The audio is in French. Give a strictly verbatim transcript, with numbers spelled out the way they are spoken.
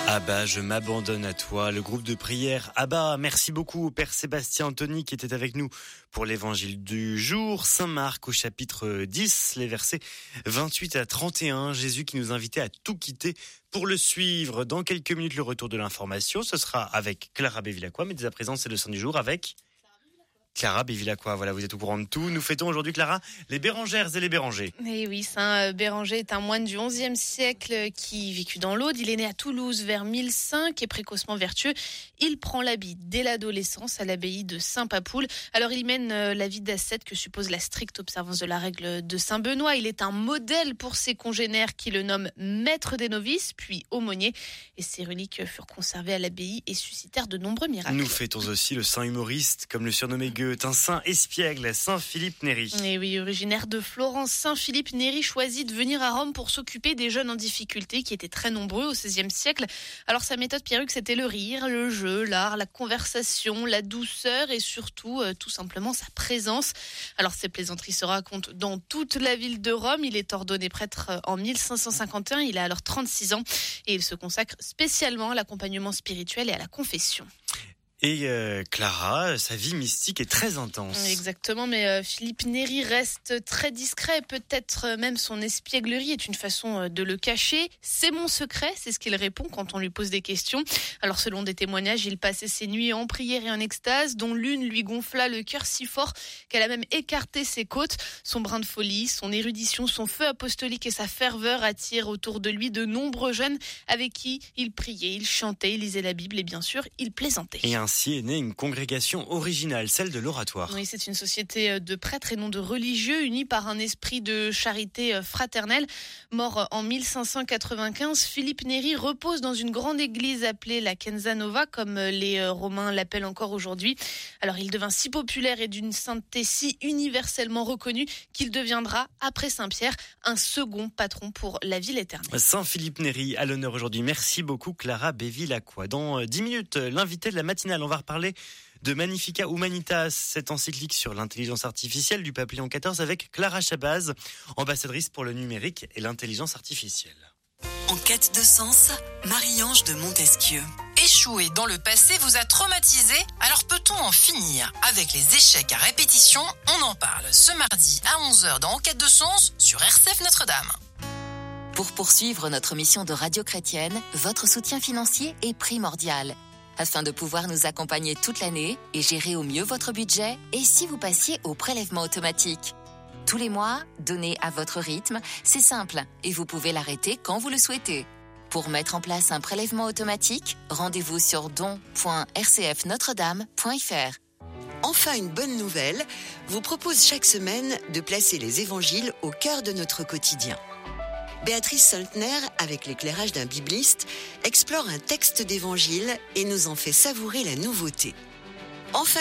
Abba, je m'abandonne à toi. Le groupe de prière Abba, merci beaucoup au Père Sébastien Anthony qui était avec nous pour l'évangile du jour. Saint Marc au chapitre dix, les versets vingt-huit à trente et un. Jésus qui nous invitait à tout quitter pour le suivre. Dans quelques minutes, le retour de l'information. Ce sera avec Clara Bevilacqua, mais dès à présent, c'est le Saint du jour avec Clara Bevilacqua. Voilà, vous êtes au courant de tout. Nous fêtons aujourd'hui, Clara, les Bérengères et les Bérengers. Et oui, Saint Béranger est un moine du onzième siècle qui vécut dans l'Aude. Il est né à Toulouse vers mille cinq et précocement vertueux. Il prend l'habit dès l'adolescence à l'abbaye de Saint-Papoul. Alors il mène la vie d'ascète que suppose la stricte observance de la règle de Saint-Benoît. Il est un modèle pour ses congénères qui le nomment maître des novices, puis aumônier. Et ses reliques furent conservées à l'abbaye et suscitèrent de nombreux miracles. Nous fêtons aussi le saint humoriste, comme le surnommait Goethe, un saint espiègle, Saint Philippe Néri. Et oui, originaire de Florence, Saint Philippe Néri choisit de venir à Rome pour s'occuper des jeunes en difficulté qui étaient très nombreux au seizième siècle. Alors sa méthode, Pierruc, c'était le rire, le jeu, l'art, la conversation, la douceur et surtout, euh, tout simplement, sa présence. Alors ces plaisanteries se racontent dans toute la ville de Rome. Il est ordonné prêtre en mille cinq cent cinquante et un, il a alors trente-six ans et il se consacre spécialement à l'accompagnement spirituel et à la confession. Et euh, Clara, sa vie mystique est très intense. Exactement, mais euh, Philippe Néri reste très discret. Peut-être même son espièglerie est une façon de le cacher. C'est mon secret, c'est ce qu'il répond quand on lui pose des questions. Alors selon des témoignages, il passait ses nuits en prière et en extase, dont l'une lui gonfla le cœur si fort qu'elle a même écarté ses côtes. Son brin de folie, son érudition, son feu apostolique et sa ferveur attirent autour de lui de nombreux jeunes avec qui il priait, il chantait, il lisait la Bible et bien sûr, il plaisantait. Et ainsi est née une congrégation originale, celle de l'Oratoire. Oui, c'est une société de prêtres et non de religieux, unis par un esprit de charité fraternelle. Mort en mille cinq cent quatre-vingt-quinze, Philippe Néri repose dans une grande église appelée la Chiesa Nova, comme les Romains l'appellent encore aujourd'hui. Alors, il devint si populaire et d'une sainteté si universellement reconnue qu'il deviendra, après Saint-Pierre, un second patron pour la ville éternelle. Saint Philippe Néri à l'honneur aujourd'hui. Merci beaucoup, Clara Bevilacqua. Dans dix minutes, l'invité de la matinale, on va reparler de Magnificat Humanitas, cette encyclique sur l'intelligence artificielle du pape Léon quatorze avec Clara Chabaz, ambassadrice pour le numérique et l'intelligence artificielle. En quête de sens, Marie-Ange de Montesquieu. Échouer dans le passé vous a traumatisé, alors peut-on en finir avec les échecs à répétition? On en parle ce mardi à onze heures dans En quête de sens sur R C F Notre-Dame. Pour poursuivre notre mission de radio chrétienne, votre soutien financier est primordial. Afin de pouvoir nous accompagner toute l'année et gérer au mieux votre budget, et si vous passiez au prélèvement automatique? Tous les mois, donnez à votre rythme, c'est simple et vous pouvez l'arrêter quand vous le souhaitez. Pour mettre en place un prélèvement automatique, rendez-vous sur don point r c f notre dame point f r. Enfin, une bonne nouvelle, vous propose chaque semaine de placer les évangiles au cœur de notre quotidien. Béatrice Soltner, avec l'éclairage d'un bibliste, explore un texte d'évangile et nous en fait savourer la nouveauté. Enfin,